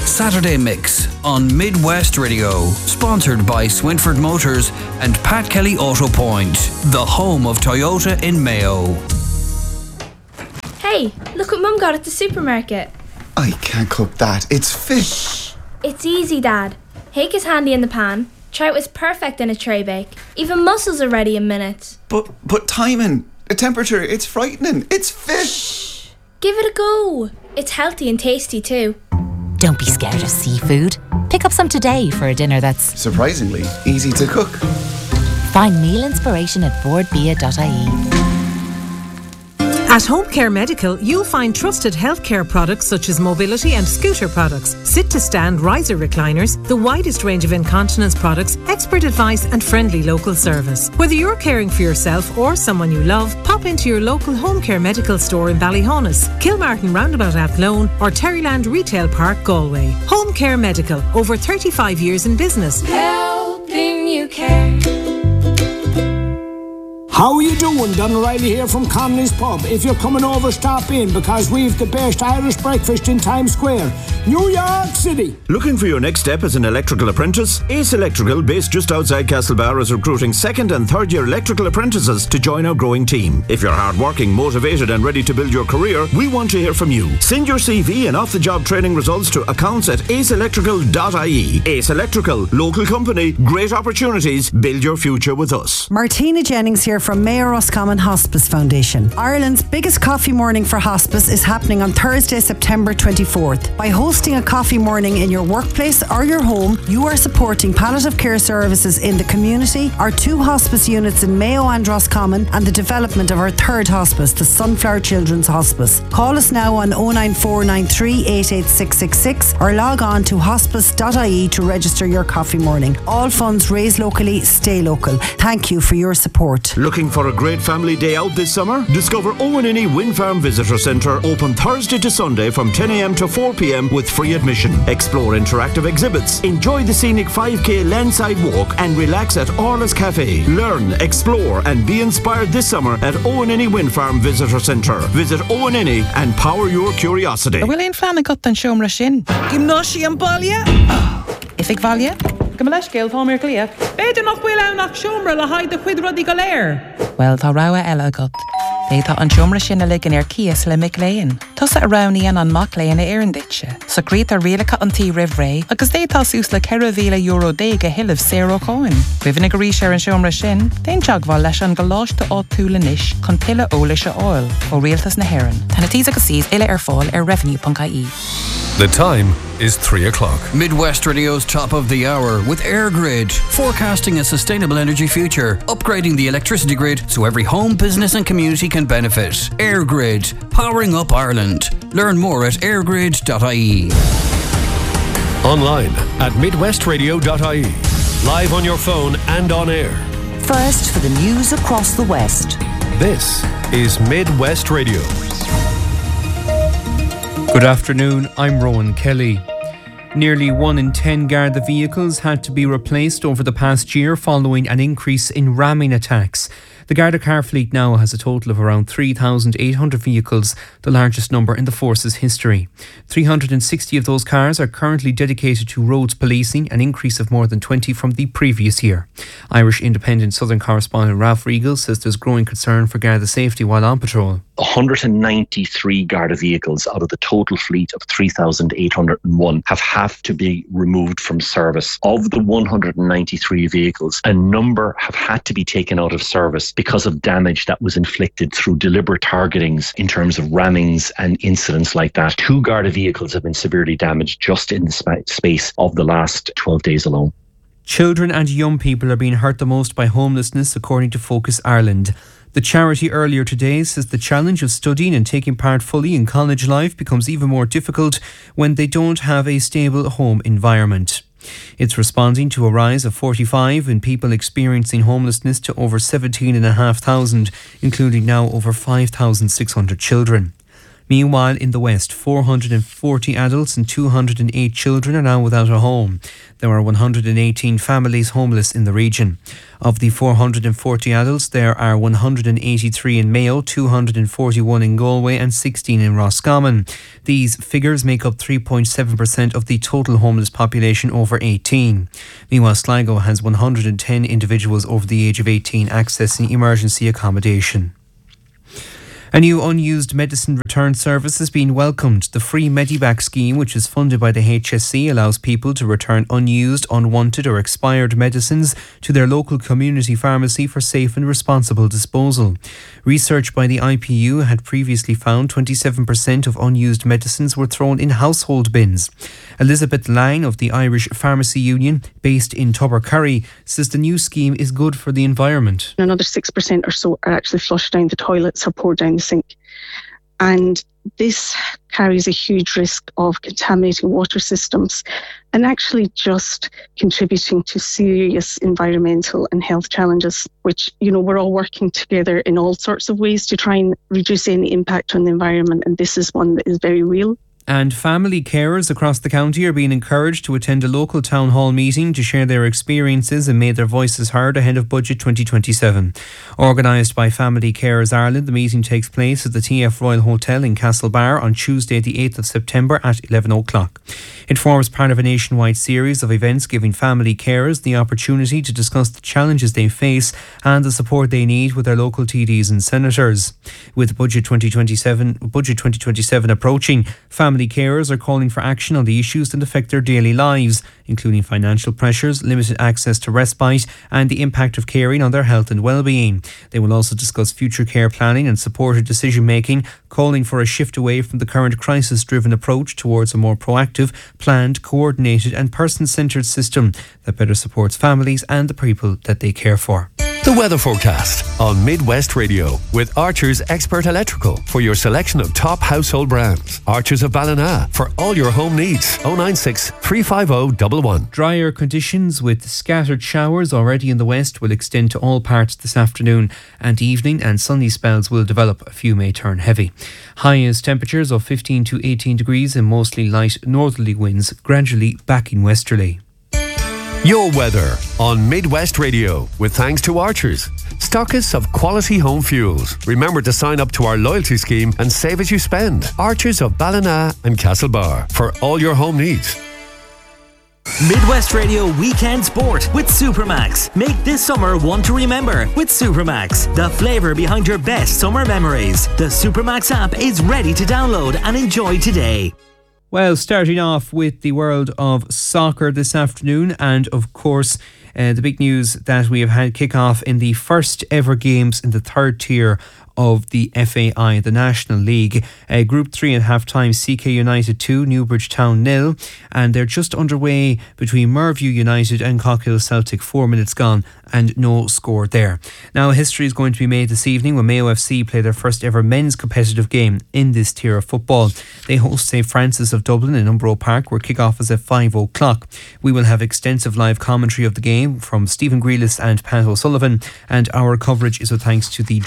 Saturday Mix on Midwest Radio. Sponsored by Swinford Motors and Pat Kelly Auto Point, the home of Toyota in Mayo. Hey, look what Mum got at the supermarket. I can't cook that. It's fish. Shh. It's easy, Dad. Hake is handy in the pan. Trout is perfect in a tray bake. Even mussels are ready in minutes. But timing, the temperature, it's frightening. It's fish. Shh. Give it a go. It's healthy and tasty too. Don't be scared of seafood. Pick up some today for a dinner that's surprisingly easy to cook. Find meal inspiration at boardbia.ie. At Home Care Medical, you'll find trusted healthcare products such as mobility and scooter products, sit-to-stand riser recliners, the widest range of incontinence products, expert advice and friendly local service. Whether you're caring for yourself or someone you love, pop into your local Home Care Medical store in Ballyhonus, Kilmartin Roundabout Athlone or Terryland Retail Park, Galway. Home Care Medical, over 35 years in business. Helping you care. How are you doing? Don O'Reilly here from Connelly's Pub. If you're coming over, stop in because we've the best Irish breakfast in Times Square, New York City. Looking for your next step as an electrical apprentice? Ace Electrical, based just outside Castlebar, is recruiting second and third year electrical apprentices to join our growing team. If you're hardworking, motivated and ready to build your career, we want to hear from you. Send your CV and off-the-job training results to accounts@aceelectrical.ie. Ace Electrical, local company, great opportunities, build your future with us. Martina Jennings here from Mayor Roscommon Hospice Foundation. Ireland's biggest coffee morning for hospice is happening on Thursday, September 24th. By hosting a coffee morning in your workplace or your home, you are supporting palliative care services in the community, our 2 hospice units in Mayo and Roscommon, and the development of our 3rd hospice, the Sunflower Children's Hospice. Call us now on 09493 88666 or log on to hospice.ie to register your coffee morning. All funds raised locally, stay local. Thank you for your support. Looking for a great family day out this summer? Discover Owen Inny Wind Farm Visitor Centre, open Thursday to Sunday from 10 a.m. to 4 p.m. with free admission. Explore interactive exhibits, enjoy the scenic 5k landside walk and relax at Orla's Cafe. Learn, explore and be inspired this summer at Owen Inny Wind Farm Visitor Centre. Visit Owen Inny and power your curiosity. Will ein flan got an siomra sin. Gymnosi an balia? If ik valje? Gymleisgeel tá mir glia. Beidir nach bhfuil ann nach siomra le haid de chuid rudí go léir. Well, tá rawa eile got. Tá an siomra sin a ligan cias le mic léin. Tusa a rauníon an mac léin a éirinditse. So grít a rialacha an tí rih ré, agus tá sús le €100,000 déige hilh zéro coin. Rihanna go rís an siomra sin, déon teagháil leis an goláiste á túla níis chun tuile ólaise oil ó rialtas na hÉireann. Tána tí agus síos ile fáil revenue.ie. The time is 3 o'clock. Midwest Radio's top of the hour with AirGrid, forecasting a sustainable energy future, upgrading the electricity grid so every home, business and community can benefit. AirGrid, powering up Ireland. Learn more at airgrid.ie. Online at midwestradio.ie. Live on your phone and on air. First for the news across the West. This is Midwest Radio. Good afternoon, I'm Rowan Kelly. Nearly 1 in 10 Garda vehicles had to be replaced over the past year following an increase in ramming attacks. The Garda car fleet now has a total of around 3,800 vehicles, the largest number in the force's history. 360 of those cars are currently dedicated to roads policing, an increase of more than 20 from the previous year. Irish Independent Southern correspondent Ralph Regal says there's growing concern for Garda safety while on patrol. 193 Garda vehicles out of the total fleet of 3,801 have to be removed from service. Of the 193 vehicles, a number have had to be taken out of service because of damage that was inflicted through deliberate targetings in terms of rammings and incidents like that. 2 Garda vehicles have been severely damaged just in the space of the last 12 days alone. Children and young people are being hurt the most by homelessness, according to Focus Ireland. The charity earlier today says the challenge of studying and taking part fully in college life becomes even more difficult when they don't have a stable home environment. It's responding to a rise of 45 in people experiencing homelessness to over 17,500, including now over 5,600 children. Meanwhile, in the West, 440 adults and 208 children are now without a home. There are 118 families homeless in the region. Of the 440 adults, there are 183 in Mayo, 241 in Galway and 16 in Roscommon. These figures make up 3.7% of the total homeless population over 18. Meanwhile, Sligo has 110 individuals over the age of 18 accessing emergency accommodation. A new unused medicine return service has been welcomed. The free Medivac scheme, which is funded by the HSE, allows people to return unused, unwanted or expired medicines to their local community pharmacy for safe and responsible disposal. Research by the IPU had previously found 27% of unused medicines were thrown in household bins. Elizabeth Lang of the Irish Pharmacy Union, based in Tubbercurry, says the new scheme is good for the environment. Another 6% or so are actually flushed down the toilets or poured down the sink. And this carries a huge risk of contaminating water systems and actually just contributing to serious environmental and health challenges, which, we're all working together in all sorts of ways to try and reduce any impact on the environment. And this is one that is very real. And family carers across the county are being encouraged to attend a local town hall meeting to share their experiences and make their voices heard ahead of Budget 2027. Organised by Family Carers Ireland, the meeting takes place at the TF Royal Hotel in Castlebar on Tuesday the 8th of September at 11 o'clock. It forms part of a nationwide series of events giving family carers the opportunity to discuss the challenges they face and the support they need with their local TDs and senators. With Budget 2027 approaching, family carers are calling for action on the issues that affect their daily lives, including financial pressures, limited access to respite and the impact of caring on their health and well-being. They will also discuss future care planning and supported decision-making, calling for a shift away from the current crisis-driven approach towards a more proactive, planned, coordinated and person-centred system that better supports families and the people that they care for. The weather forecast on Midwest Radio with Archer's Expert Electrical for your selection of top household brands. Archer's of Ballina for all your home needs. 096 350 111. Drier conditions with scattered showers already in the west will extend to all parts this afternoon and evening, and sunny spells will develop. A few may turn heavy. Highest temperatures of 15 to 18 degrees and mostly light northerly winds, gradually backing westerly. Your weather on Midwest Radio with thanks to Archers, stockists of quality home fuels. Remember to sign up to our loyalty scheme and save as you spend. Archers of Ballina and Castlebar for all your home needs. Midwest Radio Weekend Sport with Supermax. Make this summer one to remember with Supermax, the flavour behind your best summer memories. The Supermax app is ready to download and enjoy today. Well, starting off with the world of soccer this afternoon, and of course the big news that we have had kick off in the first ever games in the third tier of the FAI, the National League. Group 3 at half-time, CK United 2, Newbridge Town 0, and they're just underway between Merview United and Cockhill Celtic. 4 minutes gone and no score there. Now, history is going to be made this evening when Mayo FC play their first ever men's competitive game in this tier of football. They host St Francis of Dublin in Umbro Park, where kick-off is at 5 o'clock. We will have extensive live commentary of the game from Stephen Grealis and Pat O'Sullivan, and our coverage is with thanks to the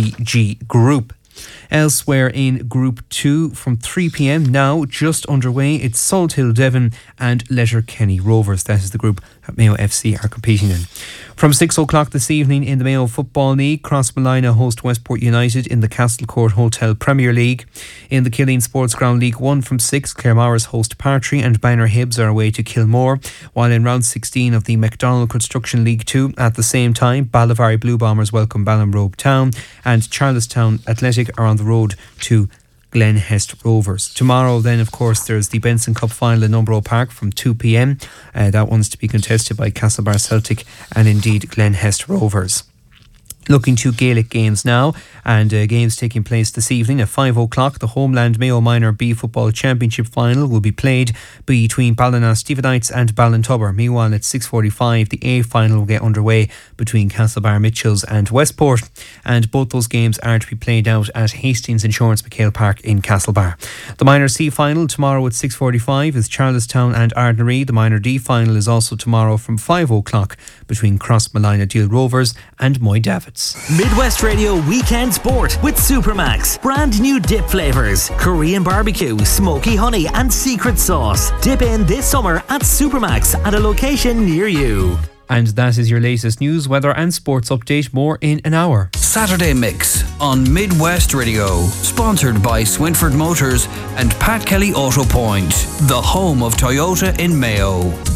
GVG Group. Elsewhere in Group 2 from 3 p.m. now, just underway, it's Salthill Devon and Letterkenny Rovers. That is the group that Mayo FC are competing in. From 6 o'clock this evening in the Mayo Football League, Crossmolina host Westport United in the Castlecourt Hotel Premier League. In the Killeen Sports Ground League 1 from 6, Claremorris host Partry and Banner Hibs are away to Kilmore. While in round 16 of the McDonald Construction League 2, at the same time, Ballivary Blue Bombers welcome Ballinrobe Town and Charlestown Athletic are on the road to Glenhest Rovers. Tomorrow then, of course, there's the Benson Cup final in Umbro Park from 2 p.m. That one's to be contested by Castlebar Celtic and indeed Glenhest Rovers. Looking to Gaelic games now, and games taking place this evening at 5 o'clock. The Homeland Mayo Minor B Football Championship final will be played between Ballina Stephenites and Ballintubber. Meanwhile, at 6:45, the A final will get underway between Castlebar Mitchells and Westport, and both those games are to be played out at Hastings Insurance McHale Park in Castlebar. The Minor C final tomorrow at 6:45 is Charlestown and Ardnaree. The Minor D final is also tomorrow from 5 o'clock between Crossmolina Deal Rovers and Moy Davitt. sports. Midwest Radio Weekend Sport with Supermax. Brand new dip flavours. Korean barbecue, smoky honey and secret sauce. Dip in this summer at Supermax at a location near you. And that is your latest news, weather and sports update. More in an hour. Saturday Mix on Midwest Radio. Sponsored by Swinford Motors and Pat Kelly Auto Point, the home of Toyota in Mayo.